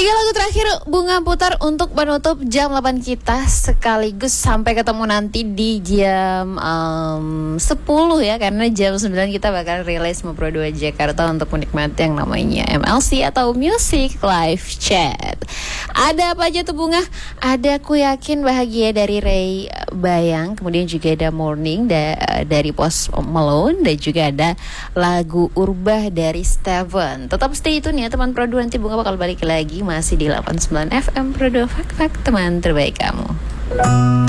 3 lagu terakhir Bunga putar untuk menutup jam 8 kita, sekaligus sampai ketemu nanti di jam 10 ya. Karena jam 9 kita bakal rilis Pro 2 Jakarta untuk menikmati yang namanya MLC atau Music Live Chat. Ada apa aja tuh Bunga? Ada Ku Yakin Bahagia dari Ray Bayang, kemudian juga ada Morning dari Post Malone, dan juga ada lagu Urbah dari Steven. Tetap stay tune ya teman Pro 2, nanti Bunga bakal balik lagi masih di 89 FM Pro 2, Fak teman terbaik kamu.